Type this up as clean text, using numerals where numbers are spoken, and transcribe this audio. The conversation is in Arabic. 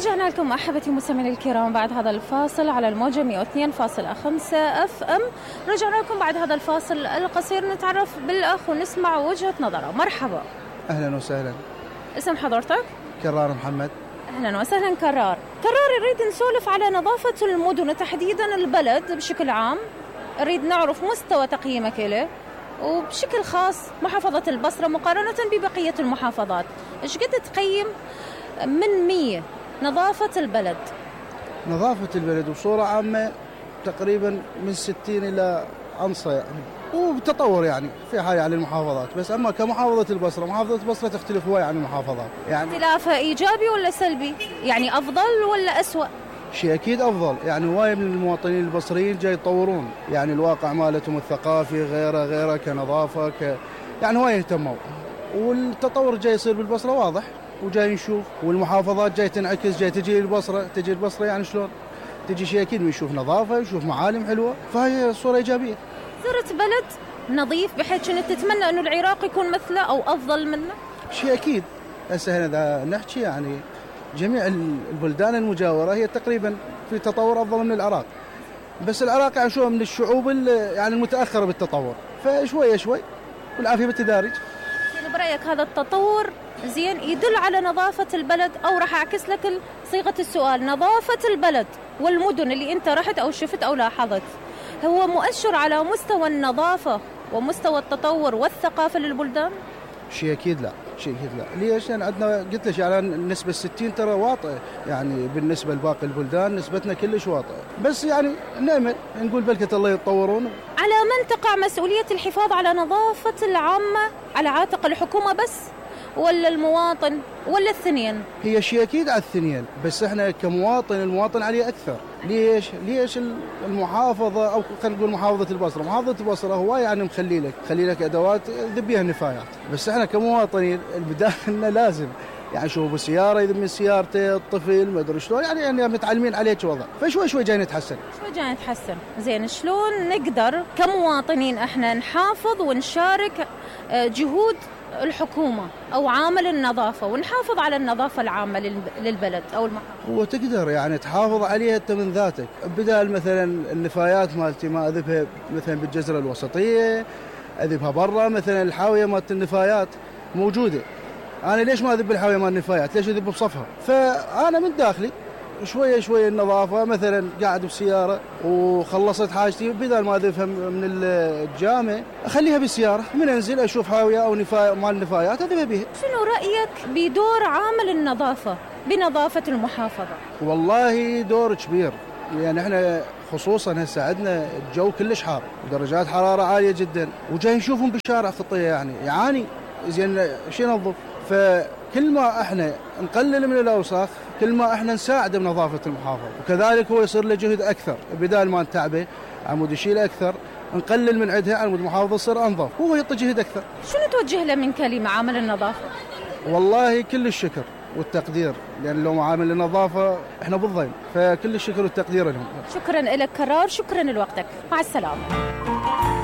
رجعنا لكم أحبتي المستمعين الكرام بعد هذا الفاصل على الموجة 102.5 اف ام. رجعنا لكم بعد هذا الفاصل القصير نتعرف بالأخ ونسمع وجهة نظره. مرحبا. أهلا وسهلا. اسم حضرتك؟ كرار محمد. أهلا وسهلا كرار. نريد نسولف على نظافة المدن تحديدا البلد بشكل عام. نريد نعرف مستوى تقييمك له وبشكل خاص محافظة البصرة مقارنة ببقية المحافظات. إيش قد تقيم من 100 نظافة البلد؟ نظافة البلد بصورة عامة تقريبا من 60 إلى أنصى يعني، وبتطور يعني في حال يعني المحافظات. بس أما كمحافظة البصرة، محافظة البصرة تختلف هواي عن المحافظات يعني. اختلافها إيجابي ولا سلبي؟ يعني أفضل ولا أسوأ؟ شيء أكيد أفضل يعني. هواي من المواطنين البصريين جاي يتطورون يعني الواقع مالتهم الثقافي غيره كنظافة يعني هواي يهتموا، والتطور جاي يصير بالبصرة واضح وجاي نشوف، والمحافظات جاي تنعكس، جاي تجي البصرة يعني شلون تجي شيء أكيد يشوف نظافة يشوف معالم حلوة، فهي صورة إيجابية. زرت بلد نظيف بحيث كنت تتمنى أنه العراق يكون مثله أو أفضل منه؟ شيء أكيد. هسه هنا نحكي يعني جميع البلدان المجاورة هي تقريبا في تطور أفضل من العراق، بس العراق يعني شو من الشعوب يعني المتأخرة بالتطور، فشوي والعافية بالتدارج. يعني برأيك هذا التطور زين يدل على نظافة البلد، أو راح أعكس لك صيغة السؤال، نظافة البلد والمدن اللي أنت رحت أو شفت أو لاحظت هو مؤشر على مستوى النظافة ومستوى التطور والثقافة للبلدان؟ شيء أكيد لا. ليش؟ يعني عندنا قلت لك يعني النسبة 60 ترى واطئة يعني بالنسبة لباقي البلدان نسبتنا كلش واطئة، بس يعني نأمل نقول بلكة الله يتطورون. على من تقع مسؤولية الحفاظ على نظافة العامة؟ على عاتق الحكومة بس ولا المواطن ولا الثنين؟ هي شيء أكيد على الثنين، بس احنا كمواطن المواطن عليه أكثر. ليش المحافظة أو خلينا نقول محافظة البصرة هو يعني مخلي لك أدوات ذب بها النفايات، بس احنا كمواطنين البداية لازم يعني شو بالسيارة يذب من سيارته الطفل ما أدري شلون يعني متعلمين عليه وضع، فشوي جاي نتحسن. زين شلون نقدر كمواطنين احنا نحافظ ونشارك جهود الحكومة أو عامل النظافة ونحافظ على النظافة العامة للبلد أو المحافظة؟ هو تقدر يعني تحافظ عليها أنت من ذاتك، بدال مثلا النفايات مالتي ما أذبها مثلا بالجزرة الوسطية، أذبها برا. مثلا الحاوية مالت النفايات موجودة، أنا ليش ما أذب الحاوية مال النفايات؟ ليش أذب بصفها؟ فأنا من داخلي شوية النظافة. مثلا قاعد بسيارة وخلصت حاجتي، بدل ما أذبها من الجامع أخليها بالسيارة، من أنزل أشوف حاوية أو مال نفايات أذبها بها. شنو رأيك بدور عامل النظافة بنظافة المحافظة؟ والله دور كبير يعني. احنا خصوصا هسه عندنا الجو كلش حار ودرجات حرارة عالية جدا، وجاي نشوفهم بالشارع خطية يعني يعاني زين شي ينظف. فكل ما احنا نقلل من الأوساخ كل ما احنا نساعد بنظافة المحافظة، وكذلك هو يصير له جهد أكثر. بدال ما نتعبه عمود يشيل أكثر، نقلل من عندها عمود المحافظة يصير أنظف وهو يعطي جهد أكثر. شنو توجه له من كلمة عامل النظافة؟ والله كل الشكر والتقدير، لأن لو عامل النظافة احنا بالضيم، فكل الشكر والتقدير لهم. شكرا لك كرار، شكرا لوقتك، مع السلامة.